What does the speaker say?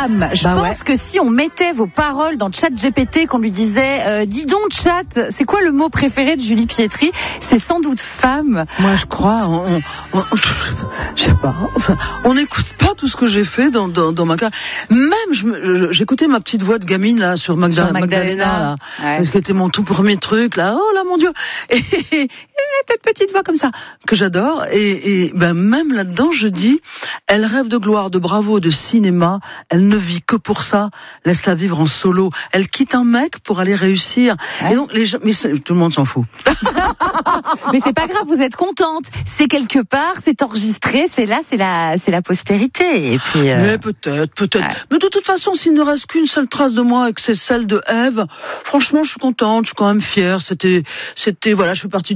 femme. Je pense que si on mettait vos paroles dans ChatGPT, qu'on lui disait dis donc Chat, c'est quoi le mot préféré de Julie Pietri, c'est sans doute femme. Moi je crois, je sais pas, enfin, on n'écoute pas tout ce que j'ai fait dans ma carrière. Même j'écoutais ma petite voix de gamine là sur Magdalena là, ce qui était mon tout premier truc là. Oh là mon Dieu, et cette petite voix comme ça que j'adore, et ben même là-dedans je dis, elle rêve de gloire, de bravo, de cinéma, elle ne vit que pour ça, laisse-la vivre en solo, elle quitte un mec pour aller réussir, et donc les gens, mais tout le monde s'en fout. Mais c'est pas grave, vous êtes contente, c'est quelque part, c'est enregistré, c'est là, c'est la postérité, et puis mais peut-être, mais de toute façon s'il ne reste qu'une seule trace de moi et que c'est celle de Ève, franchement je suis contente, je suis quand même fière, c'était voilà, je fais partie